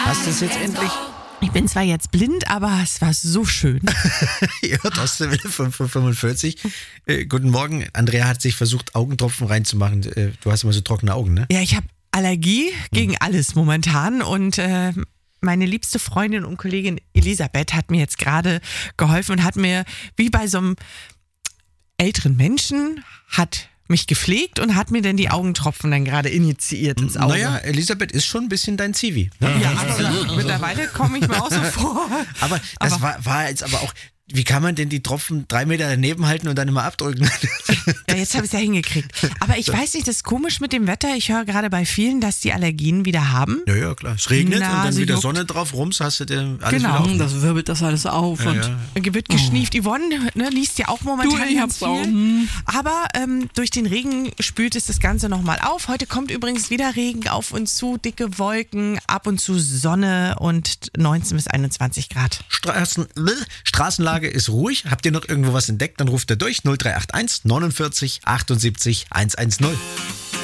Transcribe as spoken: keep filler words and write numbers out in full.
Hast du es jetzt endlich? Ich bin zwar jetzt blind, aber es war so schön. Ihr hört aus der Welle fünf Uhr fünfundvierzig. Äh, guten Morgen. Andrea hat sich versucht, Augentropfen reinzumachen. Äh, du hast immer so trockene Augen, ne? Ja, ich habe Allergie gegen alles momentan und äh, meine liebste Freundin und Kollegin Elisabeth hat mir jetzt gerade geholfen und hat mir, wie bei so einem älteren Menschen, hat mich gepflegt und hat mir dann die Augentropfen dann gerade initiiert ins Auge. Naja, Elisabeth ist schon ein bisschen dein Zivi. Ne? Ja, absolut. Mittlerweile komme ich mir auch so vor. Aber das Aber- war, war jetzt aber auch, wie kann man denn die Tropfen drei Meter daneben halten und dann immer abdrücken? Ja, jetzt habe ich es ja hingekriegt. Aber ich weiß nicht, das ist komisch mit dem Wetter. Ich höre gerade bei vielen, dass die Allergien wieder haben. Ja, ja, klar. Es regnet und dann Nase wieder juckt. Sonne drauf, rums, hast du den alles Genau. wieder auf. Das wirbelt das alles auf. Ja, und ja. Wird geschnieft. Yvonne ne, liest ja auch momentan Du, ich ganz hab's auch. viel. Hm. Aber ähm, durch den Regen spült es das Ganze nochmal auf. Heute kommt übrigens wieder Regen auf uns zu, dicke Wolken, ab und zu Sonne und neunzehn bis einundzwanzig Grad. Straßen, Straßenlage ist ruhig. Habt ihr noch irgendwo was entdeckt? Dann ruft er durch null drei acht eins neunundvierzig achtundsiebzig hundertzehn.